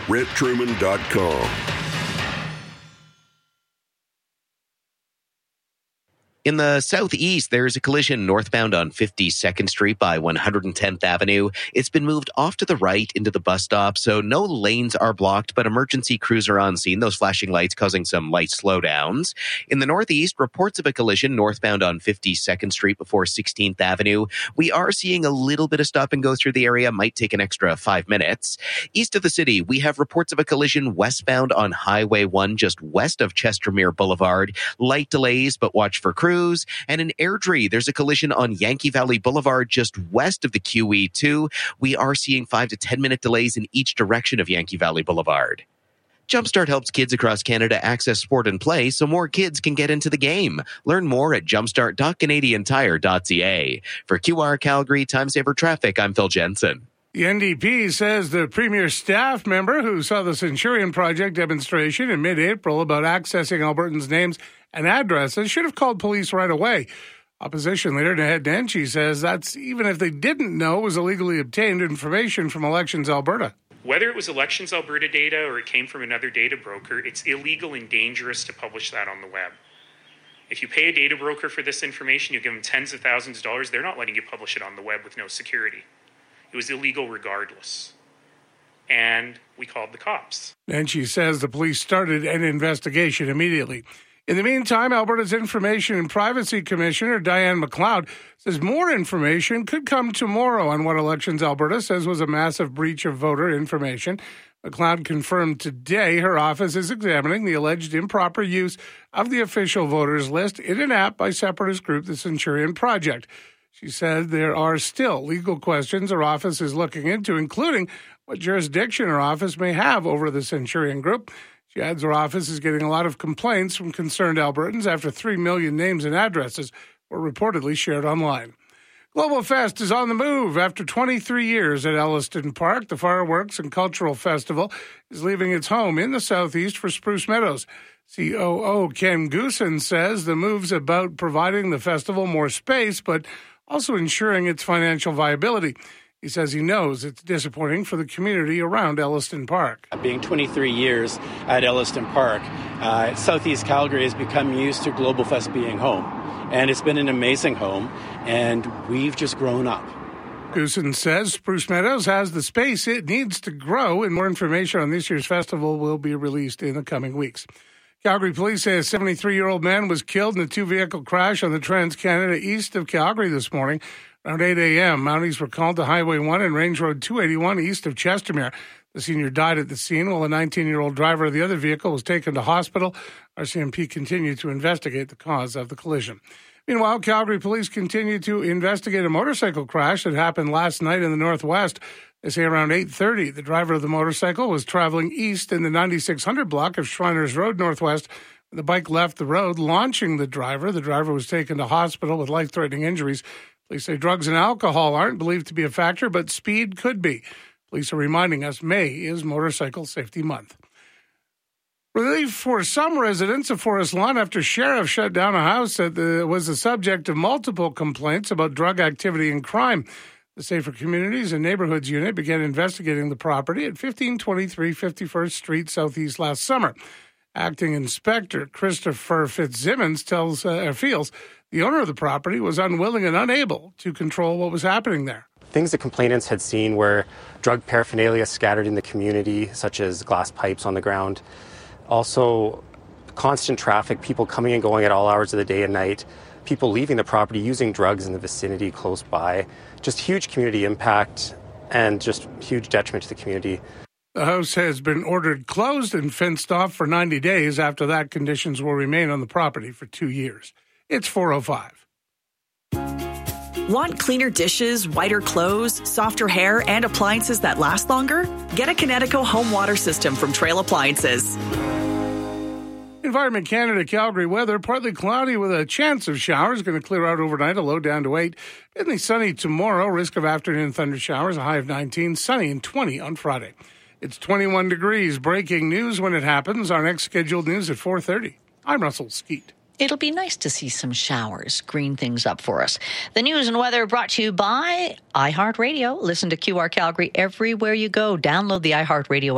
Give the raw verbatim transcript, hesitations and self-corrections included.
rhett truman dot com. In the southeast, there is a collision northbound on fifty-second Street by one hundred tenth Avenue. It's been moved off to the right into the bus stop, so no lanes are blocked, but emergency crews are on scene, those flashing lights causing some light slowdowns. In the northeast, reports of a collision northbound on fifty-second Street before sixteenth Avenue. We are seeing a little bit of stop and go through the area, might take an extra five minutes. East of the city, we have reports of a collision westbound on Highway one, just west of Chestermere Boulevard. Light delays, but watch for crews. And in Airdrie, there's a collision on Yankee Valley Boulevard just west of the Q E two. We are seeing five to ten minute delays in each direction of Yankee Valley Boulevard. Jumpstart helps kids across Canada access sport and play so more kids can get into the game. Learn more at jumpstart dot canadian tire dot c a. For Q R Calgary Time Saver Traffic, I'm Phil Jensen. The N D P says the Premier's staff member who saw the Centurion Project demonstration in mid-April about accessing Albertans' names and addresses should have called police right away. Opposition leader Naheed Nenshi says that's even if they didn't know it was illegally obtained information from Elections Alberta. Whether it was Elections Alberta data or it came from another data broker, it's illegal and dangerous to publish that on the web. If you pay a data broker for this information, you give them tens of thousands of dollars, they're not letting you publish it on the web with no security. It was illegal regardless. And we called the cops. And she says the police started an investigation immediately. In the meantime, Alberta's Information and Privacy Commissioner Diane McLeod says more information could come tomorrow on what Elections Alberta says was a massive breach of voter information. McLeod confirmed today her office is examining the alleged improper use of the official voters list in an app by separatist group, the Centurion Project. She said there are still legal questions her office is looking into, including what jurisdiction her office may have over the Centurion Group. She adds her office is getting a lot of complaints from concerned Albertans after three million names and addresses were reportedly shared online. Global Fest is on the move. After twenty-three years at Elliston Park, the Fireworks and Cultural Festival is leaving its home in the southeast for Spruce Meadows. C O O Ken Goosen says the move's about providing the festival more space, but also ensuring its financial viability. He says he knows it's disappointing for the community around Elliston Park. Being twenty-three years at Elliston Park, uh, Southeast Calgary has become used to Global Fest being home. And it's been an amazing home, and we've just grown up. Goosen says Spruce Meadows has the space it needs to grow, and more information on this year's festival will be released in the coming weeks. Calgary police say a seventy-three-year-old man was killed in a two-vehicle crash on the Trans-Canada east of Calgary this morning. Around eight a.m., Mounties were called to Highway one and Range Road two eighty-one east of Chestermere. The senior died at the scene while a nineteen-year-old driver of the other vehicle was taken to hospital. R C M P continued to investigate the cause of the collision. Meanwhile, Calgary police continue to investigate a motorcycle crash that happened last night in the Northwest. They say around eight thirty, the driver of the motorcycle was traveling east in the ninety-six hundred block of Shriners Road Northwest. When the bike left the road, launching the driver. The driver was taken to hospital with life-threatening injuries. Police say drugs and alcohol aren't believed to be a factor, but speed could be. Police are reminding us May is Motorcycle Safety Month. Relief for some residents of Forest Lawn after sheriff shut down a house that was the subject of multiple complaints about drug activity and crime. The Safer Communities and Neighborhoods Unit began investigating the property at fifteen twenty-three fifty-first Street Southeast last summer. Acting Inspector Christopher Fitzsimmons tells uh, feels the owner of the property was unwilling and unable to control what was happening there. Things the complainants had seen were drug paraphernalia scattered in the community, such as glass pipes on the ground. Also, constant traffic, people coming and going at all hours of the day and night, people leaving the property using drugs in the vicinity close by. Just huge community impact and just huge detriment to the community. The house has been ordered closed and fenced off for ninety days. After that, conditions will remain on the property for two years. It's four oh five. Want cleaner dishes, whiter clothes, softer hair, and appliances that last longer? Get a Kinetico home water system from Trail Appliances. Environment Canada Calgary weather, partly cloudy with a chance of showers. Going to clear out overnight, a low down to eight. Mainly sunny tomorrow, risk of afternoon thunder showers, a high of nineteen. Sunny and twenty on Friday. It's twenty-one degrees. Breaking news when it happens. Our next scheduled news at four thirty. I'm Russell Skeet. It'll be nice to see some showers green things up for us. The news and weather brought to you by iHeartRadio. Listen to Q R Calgary everywhere you go. Download the iHeartRadio